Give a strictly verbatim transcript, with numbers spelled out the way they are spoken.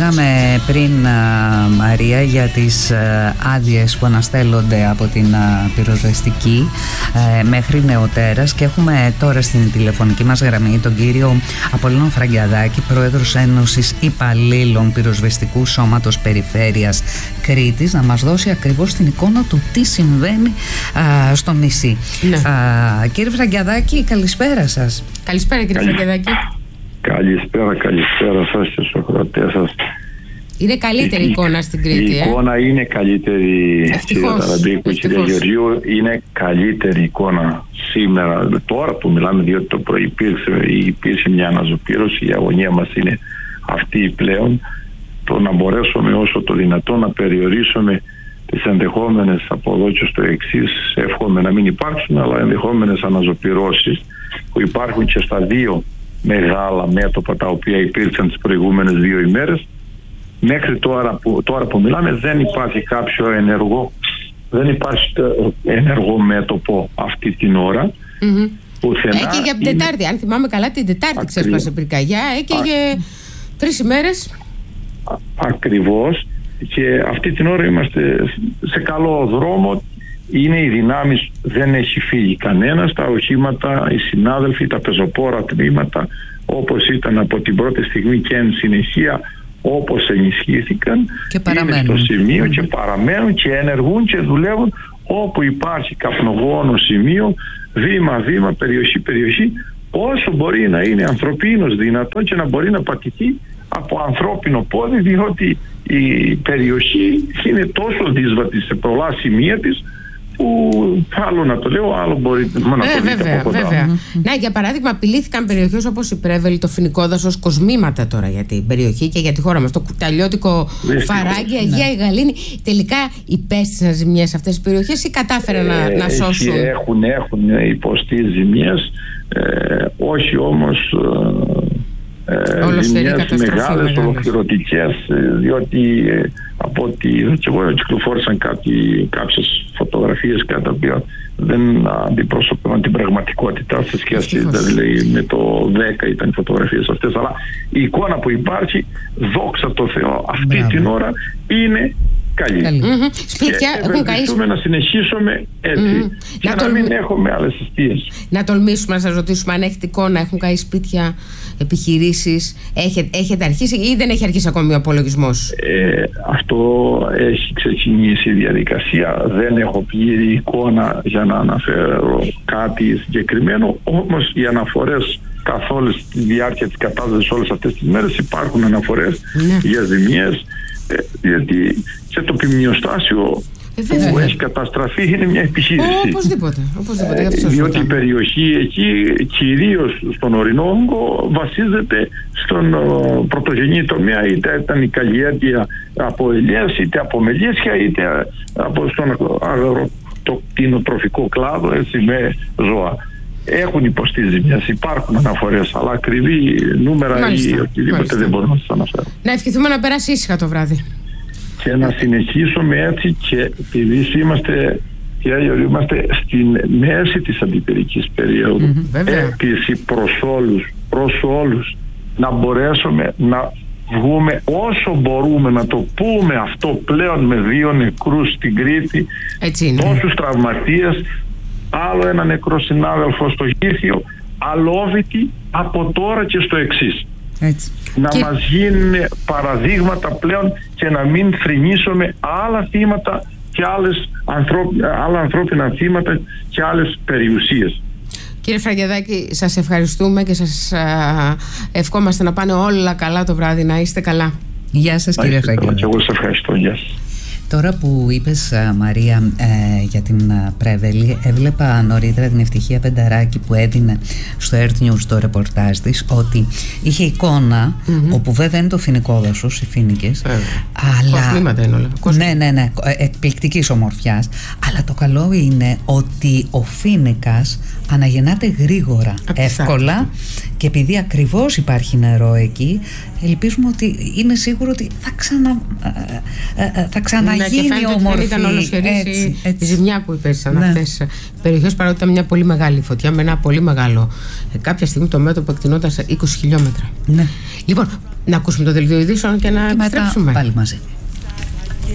Λέγαμε πριν, α, Μαρία, για τις α, άδειες που αναστέλλονται από την α, πυροσβεστική α, μέχρι νεοτέρας, και έχουμε τώρα στην τηλεφωνική μας γραμμή τον κύριο Απολλώνα Φραγκιαδάκη, πρόεδρος Ένωσης Υπαλλήλων Πυροσβεστικού Σώματος Περιφέρειας Κρήτης, να μας δώσει ακριβώς την εικόνα του τι συμβαίνει α, στο νησί. Ναι. Α, κύριε Φραγκιαδάκη, καλησπέρα σας. Καλησπέρα κύριε Καλη... Φραγκιαδάκη. Καλησπέρα, καλησπέρα σας και στους ακροατές σας. Είναι καλύτερη η εικόνα στην Κρήτη. Η εικόνα ε? είναι καλύτερη, κύριε Ταραμπίκου, κύριε Γεωργίου, είναι καλύτερη εικόνα σήμερα, τώρα που μιλάμε, διότι το πρωί υπήρξε, υπήρξε μια αναζωπήρωση, η αγωνία μας είναι αυτή πλέον, το να μπορέσουμε όσο το δυνατό να περιορίσουμε τις ενδεχόμενες από εδώ και στο εξής, εύχομαι να μην υπάρξουν, αλλά ενδεχόμενες αναζωπυρώσεις που υπάρχουν και στα δύο μεγάλα μέτωπα τα οποία υπήρξαν τις προηγούμενες δύο ημέρες. Μέχρι τώρα που, τώρα που μιλάμε δεν υπάρχει κάποιο ενεργό, δεν υπάρχει ενεργό μέτωπο αυτή την ώρα. Mm-hmm. Έκαιγε για την είναι... Τετάρτη, αν θυμάμαι καλά, την Τετάρτη ξέσπασε πυρκαγιά, έκαιγε Α... τρεις ημέρες. Α, ακριβώς, και αυτή την ώρα είμαστε σε καλό δρόμο. Είναι οι δυνάμεις, δεν έχει φύγει κανένας, τα οχήματα, οι συνάδελφοι, τα πεζοπόρα τμήματα, όπως ήταν από την πρώτη στιγμή και εν συνεχεία, όπως ενισχύθηκαν, και είναι στο σημείο mm-hmm. και παραμένουν και ενεργούν και δουλεύουν όπου υπάρχει καπνογόνο σημείο, βήμα-βήμα, περιοχή-περιοχή, όσο μπορεί να είναι ανθρωπίνος δυνατό και να μπορεί να πατηθεί από ανθρώπινο πόδι, διότι η περιοχή είναι τόσο δύσβατη σε πολλά σημεία της, που άλλο να το λέω, άλλο μπορεί να το ε, δείτε βέβαια, από κοντά. Βέβαια. Mm-hmm. Να, για παράδειγμα, απειλήθηκαν περιοχές όπως η Πρέβελη, το Φοινικό Δάσος, κοσμήματα τώρα για την περιοχή και για τη χώρα μας. Το Κουταλιώτικο, Φαράγγι, Αγία ναι. η Γαλήνη. Τελικά υπέστησαν ζημιές αυτές τις περιοχές ή κατάφεραν ε, να, να σώσουν? Έχουν, έχουν υποστεί ζημιές, ε, όχι όμως ε, ζημιές μεγάλες, ολοκληρωτικές, διότι ε, από ότι και εγώ κυκλοφόρησαν κάποιοι, κάποιες φωτογραφίες κατά τα οποία δεν αντιπροσωπεύαν την πραγματικότητα σε σχέση, δηλαδή με το δέκα ήταν οι φωτογραφίες αυτές, αλλά η εικόνα που υπάρχει, δόξα τω Θεώ, αυτή Μπράβο. την ώρα είναι καλή. καλή. Mm-hmm. Σπίτια και έχουν καεί. να συνεχίσουμε έτσι mm-hmm. και να, να τολμ... μην έχουμε άλλες αιστείες. Να τολμήσουμε να σας ρωτήσουμε αν έχετε εικόνα, έχουν καεί σπίτια, επιχειρήσεις, έχετε, έχετε αρχίσει ή δεν έχει αρχίσει ακόμη ο απολογισμός? Ε, αυτό έχει ξεκινήσει η διαδικασία, δεν έχω πλήρη εικόνα για να αναφέρω κάτι συγκεκριμένο, όμως οι αναφορές καθ' όλη τη διάρκεια της κατάστασης όλες αυτές τις μέρες υπάρχουν αναφορές ναι. για ζημιές, ε, γιατί σε το ποιμνιοστάσιο ε, που έχει καταστραφεί είναι μια επιχείρηση. Ω, οπωσδήποτε, οπωσδήποτε, ε, διότι η περιοχή εκεί, κυρίως στον Ορεινόγκο, βασίζεται στον ο, πρωτογενή τομέα, είτε ήταν η καλλιέργεια από ελιές, είτε από μελίσια, είτε από στον αγροτοκτηνοτροφικό κλάδο, έτσι, με ζώα. Έχουν υποστεί ζημιές, υπάρχουν αναφορές, αλλά ακριβή νούμερα μάλιστα, ή οτιδήποτε μάλιστα. δεν μπορούμε να σας αναφέρω. Να ευχηθούμε να περάσει ήσυχα το βράδυ. Και να συνεχίσουμε έτσι, και επειδή είμαστε, είμαστε στην μέση της αντιπυρικής περίοδου, mm-hmm, έκκληση προς όλους, προς όλους να μπορέσουμε να βγούμε όσο μπορούμε, να το πούμε αυτό πλέον, με δύο νεκρούς στην Κρήτη, τόσους τραυματίες, άλλο ένα νεκρό συνάδελφο στο Γήθιο, αλόβητη από τώρα και στο εξής. Έτσι. Να και... μας γίνουν παραδείγματα πλέον και να μην θρηνήσουμε άλλα θύματα και άλλες ανθρώπι... άλλα ανθρώπινα θύματα και άλλες περιουσίες. Κύριε Φραγκιαδάκη, σας ευχαριστούμε και σας α, ευχόμαστε να πάνε όλα καλά το βράδυ, να είστε καλά. Γεια σας κύριε Φραγκιαδάκη. Και εγώ σας ευχαριστώ, γεια σας. Τώρα που είπες, Μαρία, ε, για την Πρέβελη, έβλεπα νωρίτερα την Ευτυχία Πενταράκη που έδινε στο Earth News το ρεπορτάζ της, ότι είχε εικόνα, mm-hmm. όπου βέβαια είναι το Φοινικό Δάσος, οι Φοίνικες, ε, αλλά... Κοσμήματα είναι όλα. Ναι, ναι, ναι, εκπληκτικής ομορφιάς, αλλά το καλό είναι ότι ο Φοίνικας αναγεννάται γρήγορα, εύκολα, και επειδή ακριβώς υπάρχει νερό εκεί, ελπίζουμε ότι είναι σίγουρο ότι θα, ξανα, θα ξαναγίνει ναι, όμορφη. Ήταν ολοσχερής η ζημιά που υπέστησαν ναι. αυτές οι περιοχές, παρότι ήταν μια πολύ μεγάλη φωτιά με ένα πολύ μεγάλο. Κάποια στιγμή το μέτωπο εκτεινόταν σε είκοσι χιλιόμετρα. Ναι. Λοιπόν, να ακούσουμε το δελτίο ειδήσεων και να και επιστρέψουμε. Μετά πάλι μαζί.